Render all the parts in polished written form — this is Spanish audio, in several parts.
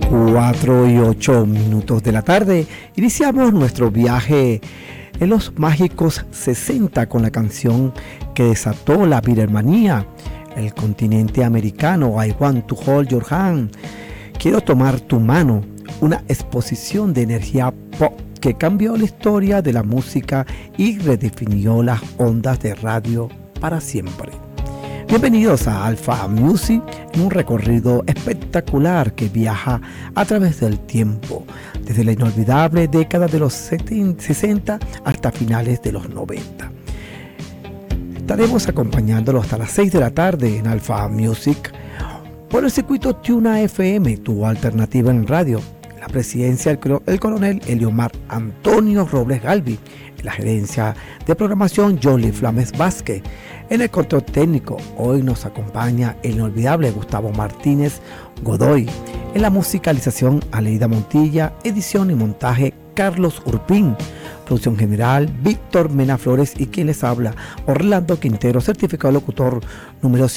4:08 de la tarde. Iniciamos nuestro viaje en los mágicos 60 con la canción que desató la Beatlemanía, el continente americano, I Want to Hold Your Hand, Quiero tomar tu mano, una exposición de energía pop que cambió la historia de la música y redefinió las ondas de radio para siempre. Bienvenidos a Alpha Music, en un recorrido espectacular que viaja a través del tiempo, desde la inolvidable década de los 60 hasta finales de los 90. Estaremos acompañándolo hasta las 6 de la tarde en Alpha Music por el circuito Tuna FM, tu alternativa en radio. En la presidencia el coronel Eliomar Antonio Robles Galvi, en la gerencia de programación Johnny Flames Vázquez. En el control técnico hoy nos acompaña el inolvidable Gustavo Martínez Godoy. En la musicalización Aleida Montilla, edición y montaje Carlos Urpín. Producción general Víctor Mena Flores y quien les habla Orlando Quintero, certificado locutor número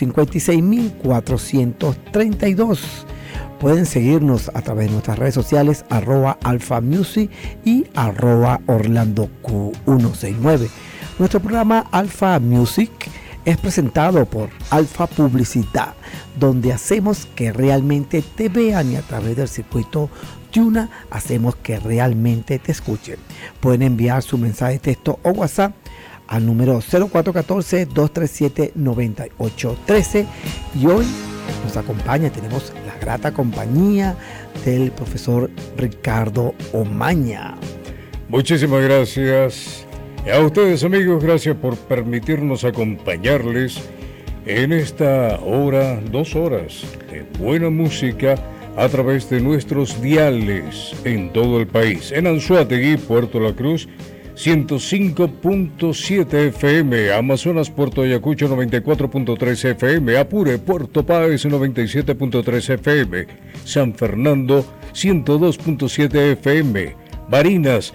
56432. Pueden seguirnos a través de nuestras redes sociales @alphamusic y @orlandoq169. Nuestro programa Alpha Music es presentado por Alpha Publicidad, donde hacemos que realmente te vean y a través del circuito Tuna hacemos que realmente te escuchen. Pueden enviar su mensaje de texto o WhatsApp al número 0414-237-9813 y hoy nos acompaña, tenemos la grata compañía del profesor Ricardo Omaña. Muchísimas gracias. A ustedes, amigos, gracias por permitirnos acompañarles en esta hora, 2 horas de buena música a través de nuestros diales en todo el país. En Anzoátegui, Puerto La Cruz, 105.7 FM, Amazonas, Puerto Ayacucho, 94.3 FM, Apure, Puerto Páez, 97.3 FM, San Fernando, 102.7 FM, Barinas,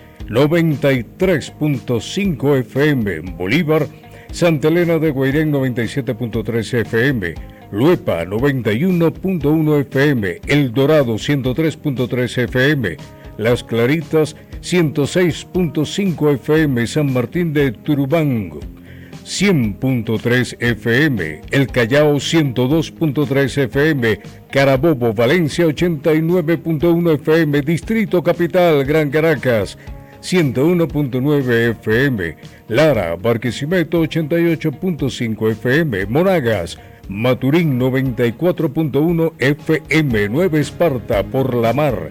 93.5 FM, Bolívar, Santa Elena de Guairén, 97.3 FM, Luepa, 91.1 FM, El Dorado, 103.3 FM, Las Claritas, 106.5 FM, San Martín de Turubango, 100.3 FM, El Callao, 102.3 FM, Carabobo, Valencia, 89.1 FM, Distrito Capital, Gran Caracas, 101.9 FM, Lara, Barquisimeto, 88.5 FM, Monagas, Maturín, 94.1 FM, Nueva Esparta, Por la Mar,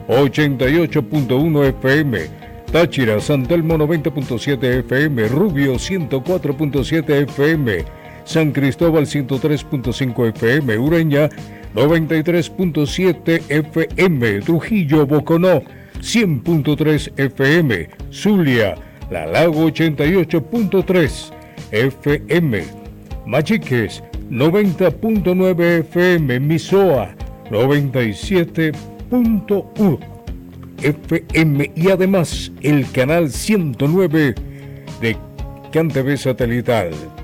88.1 FM, Táchira, San Telmo, 90.7 FM, Rubio, 104.7 FM, San Cristóbal, 103.5 FM, Ureña, 93.7 FM, Trujillo, Boconó, 100.3 FM, Zulia, La Lago, 88.3 FM, Machiques, 90.9 FM, Misoa, 97.1 FM y además el canal 109 de CanTV satelital.